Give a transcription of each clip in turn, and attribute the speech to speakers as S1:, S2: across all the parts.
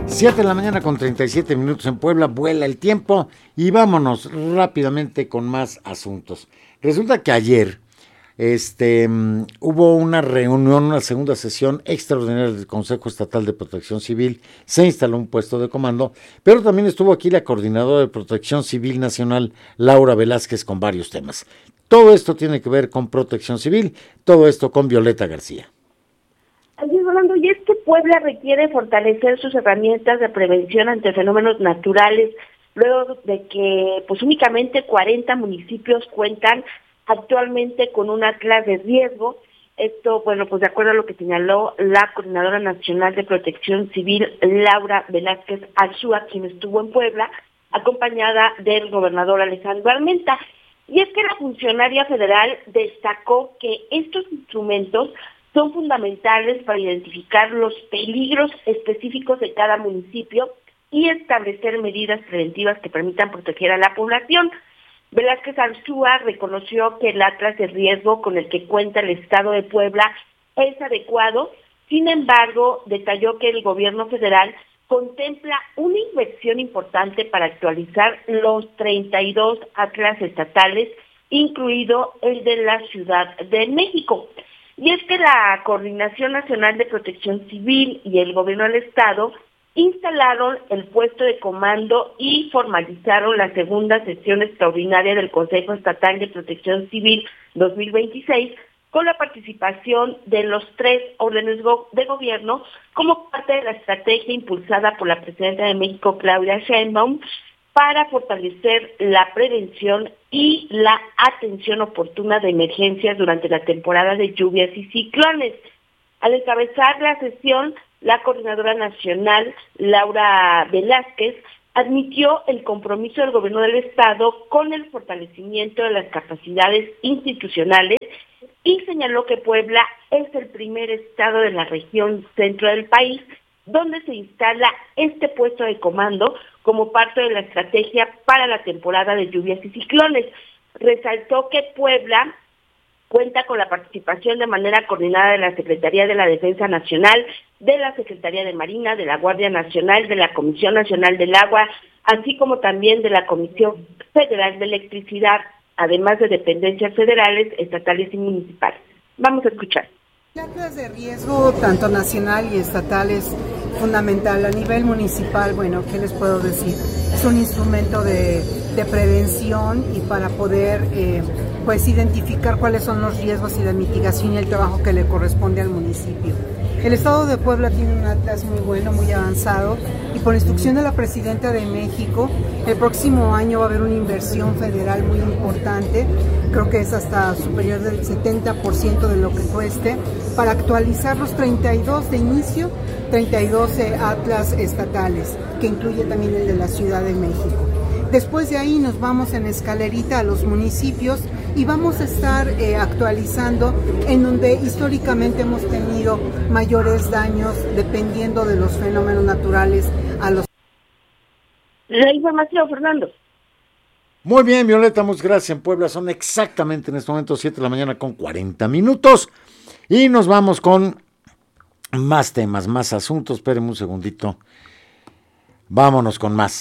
S1: 7 de la mañana con 37 minutos en Puebla, vuela el tiempo y vámonos rápidamente con más asuntos. Resulta que ayer hubo una reunión, una segunda sesión extraordinaria del Consejo Estatal de Protección Civil, se instaló un puesto de comando, pero también estuvo aquí la coordinadora de Protección Civil Nacional, Laura Velázquez, con varios temas. Todo esto tiene que ver con Protección Civil, todo esto con Violeta García.
S2: Así es, Rolando, y es que Puebla requiere fortalecer sus herramientas de prevención ante fenómenos naturales, luego de que pues únicamente 40 municipios cuentan actualmente con un atlas de riesgo. Esto, bueno, pues de acuerdo a lo que señaló la Coordinadora Nacional de Protección Civil, Laura Velázquez Arzúa, quien estuvo en Puebla, acompañada del gobernador Alejandro Armenta. Y es que la funcionaria federal destacó que estos instrumentos son fundamentales para identificar los peligros específicos de cada municipio y establecer medidas preventivas que permitan proteger a la población. Velázquez Arzúa reconoció que el atlas de riesgo con el que cuenta el Estado de Puebla es adecuado, sin embargo, detalló que el gobierno federal contempla una inversión importante para actualizar los 32 atlas estatales, incluido el de la Ciudad de México. Y es que la Coordinación Nacional de Protección Civil y el Gobierno del Estado instalaron el puesto de comando y formalizaron la segunda sesión extraordinaria del Consejo Estatal de Protección Civil 2026, con la participación de los 3 órdenes de gobierno como parte de la estrategia impulsada por la presidenta de México, Claudia Sheinbaum, para fortalecer la prevención y la atención oportuna de emergencias durante la temporada de lluvias y ciclones. Al encabezar la sesión, la Coordinadora Nacional, Laura Velázquez, admitió el compromiso del Gobierno del Estado con el fortalecimiento de las capacidades institucionales y señaló que Puebla es el primer estado de la región centro del país donde se instala este puesto de comando como parte de la estrategia para la temporada de lluvias y ciclones. Resaltó que Puebla cuenta con la participación de manera coordinada de la Secretaría de la Defensa Nacional, de la Secretaría de Marina, de la Guardia Nacional, de la Comisión Nacional del Agua, así como también de la Comisión Federal de Electricidad, además de dependencias federales, estatales y municipales. Vamos a escuchar.
S3: El atlas de riesgo, tanto nacional y estatal, es fundamental. A nivel municipal, bueno, ¿qué les puedo decir? Es un instrumento de prevención y para poder pues identificar cuáles son los riesgos y la mitigación y el trabajo que le corresponde al municipio. El Estado de Puebla tiene un atlas muy bueno, muy avanzado, y por instrucción de la Presidenta de México, el próximo año va a haber una inversión federal muy importante, creo que es hasta superior del 70% de lo que cueste, para actualizar los 32 de inicio, 32 atlas estatales, que incluye también el de la Ciudad de México. Después de ahí nos vamos en escalerita a los municipios y vamos a estar actualizando en donde históricamente hemos tenido mayores daños dependiendo de los fenómenos naturales a los...
S2: La información, Fernando.
S1: Muy bien, Violeta, muchas gracias. En Puebla son exactamente en este momento 7 de la mañana con 40 minutos. Y nos vamos con más temas, más asuntos. Espérenme un segundito. Vámonos con más.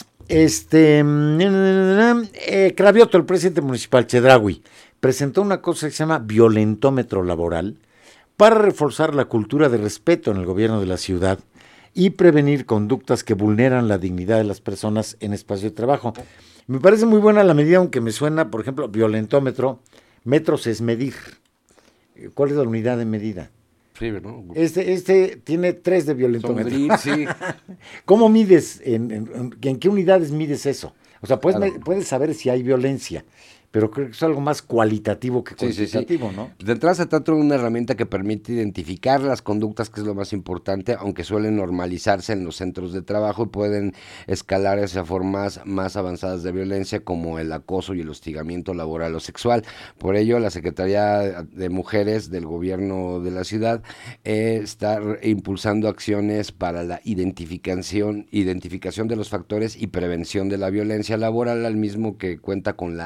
S1: Cravioto, el presidente municipal Chedraui, presentó una cosa que se llama violentómetro laboral para reforzar la cultura de respeto en el gobierno de la ciudad y prevenir conductas que vulneran la dignidad de las personas en espacio de trabajo. Me parece muy buena la medida, aunque me suena, por ejemplo, violentómetro, metros es medir. ¿Cuál es la unidad de medida?
S4: Sí, ¿no?
S1: Este tiene 3 de violentómetro.
S4: Medir, sí.
S1: ¿Cómo mides? ¿En qué unidades mides eso? O sea, puedes saber si hay violencia, pero creo que es algo más cualitativo que cuantitativo, sí. ¿No?
S4: De entrada se trata de una herramienta que permite identificar las conductas, que es lo más importante, aunque suelen normalizarse en los centros de trabajo y pueden escalar hacia formas más avanzadas de violencia, como el acoso y el hostigamiento laboral o sexual. Por ello, la Secretaría de Mujeres del Gobierno de la ciudad está impulsando acciones para la identificación de los factores y prevención de la violencia laboral, al mismo que cuenta con la Agencia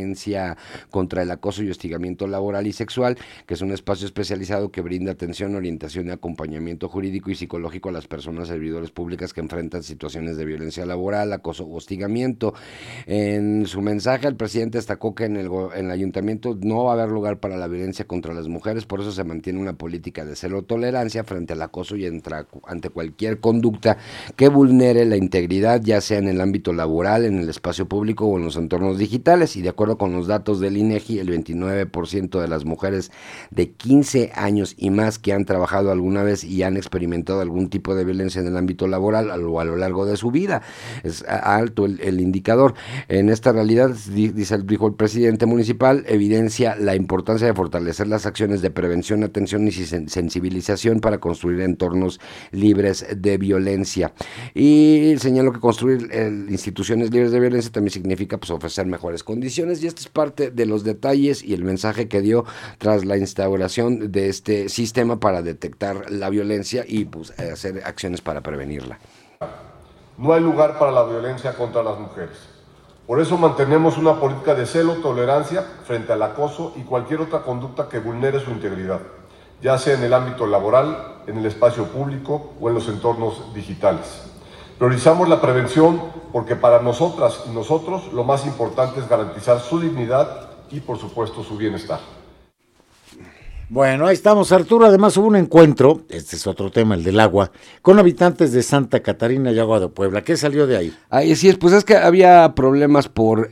S4: Violencia contra el Acoso y Hostigamiento Laboral y Sexual, que es un espacio especializado que brinda atención, orientación y acompañamiento jurídico y psicológico a las personas servidores públicas que enfrentan situaciones de violencia laboral, acoso o hostigamiento. En su mensaje, el presidente destacó que en el ayuntamiento no va a haber lugar para la violencia contra las mujeres, por eso se mantiene una política de cero tolerancia frente al acoso y ante cualquier conducta que vulnere la integridad, ya sea en el ámbito laboral, en el espacio público o en los entornos digitales. Y de acuerdo con los datos del INEGI, el 29% de las mujeres de 15 años y más que han trabajado alguna vez y han experimentado algún tipo de violencia en el ámbito laboral a lo largo de su vida. Es alto el indicador. En esta realidad, dijo el presidente municipal, evidencia la importancia de fortalecer las acciones de prevención, atención y sensibilización para construir entornos libres de violencia. Y señaló que construir instituciones libres de violencia también significa pues ofrecer mejores condiciones, y esto es parte de los detalles y el mensaje que dio tras la instauración de este sistema para detectar la violencia y pues hacer acciones para prevenirla.
S5: No hay lugar para la violencia contra las mujeres. Por eso mantenemos una política de cero tolerancia frente al acoso y cualquier otra conducta que vulnere su integridad, ya sea en el ámbito laboral, en el espacio público o en los entornos digitales. Priorizamos la prevención porque para nosotras y nosotros lo más importante es garantizar su dignidad y, por supuesto, su bienestar.
S1: Bueno, ahí estamos, Arturo. Además hubo un encuentro, este es otro tema, el del agua, con habitantes de Santa Catarina y Agua de Puebla. ¿Qué salió de ahí?
S4: Ahí sí es, pues es que había problemas por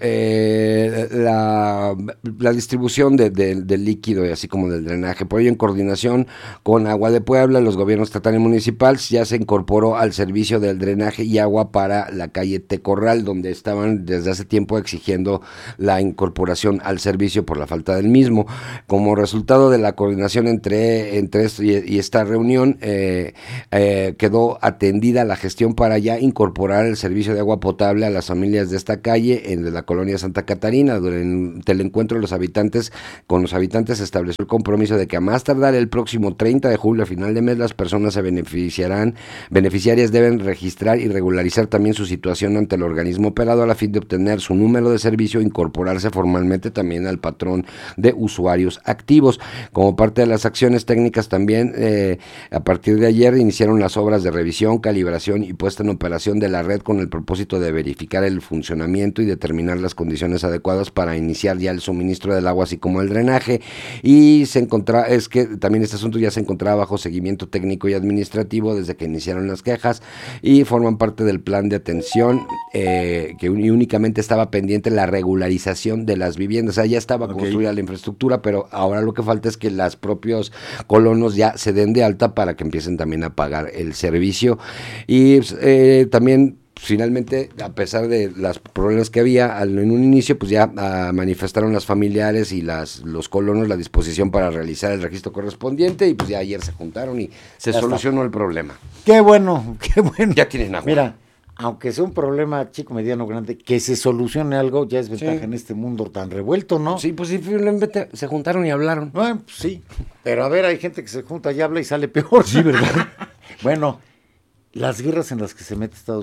S4: la distribución del líquido y así como del drenaje. Por ello, en coordinación con Agua de Puebla, los gobiernos estatal y municipal, ya se incorporó al servicio del drenaje y agua para la calle Tecorral, donde estaban desde hace tiempo exigiendo la incorporación al servicio por la falta del mismo. Como resultado de la coordinación entre esto y esta reunión, quedó atendida la gestión para ya incorporar el servicio de agua potable a las familias de esta calle de la colonia Santa Catarina. Durante el encuentro con los habitantes se estableció el compromiso de que a más tardar el próximo 30 de julio, a final de mes, las personas beneficiarias deben registrar y regularizar también su situación ante el organismo operador a fin de obtener su número de servicio e incorporarse formalmente también al patrón de usuarios activos. Como parte de las acciones técnicas también, a partir de ayer iniciaron las obras de revisión, calibración y puesta en operación de la red con el propósito de verificar el funcionamiento y determinar las condiciones adecuadas para iniciar ya el suministro del agua, así como el drenaje. Y es que también este asunto ya se encontraba bajo seguimiento técnico y administrativo desde que iniciaron las quejas y forman parte del plan de atención que únicamente estaba pendiente la regularización de las viviendas. O sea, ya estaba construida la infraestructura, pero ahora lo que falta es que los propios colonos ya se den de alta para que empiecen también a pagar el servicio. Y también finalmente, a pesar de los problemas que había en un inicio, pues ya manifestaron las familiares y los colonos la disposición para realizar el registro correspondiente, y pues ya ayer se juntaron y se solucionó el problema.
S1: Qué bueno, qué bueno.
S4: Ya tienen agua.
S1: Mira, aunque sea un problema chico, mediano, grande, que se solucione algo ya es ventaja en este mundo tan revuelto, ¿no?
S4: Sí, pues simplemente se juntaron y hablaron.
S1: Bueno, pues sí, pero a ver, hay gente que se junta y habla y sale peor.
S4: Sí, ¿verdad?
S1: Bueno, las guerras en las que se mete Estados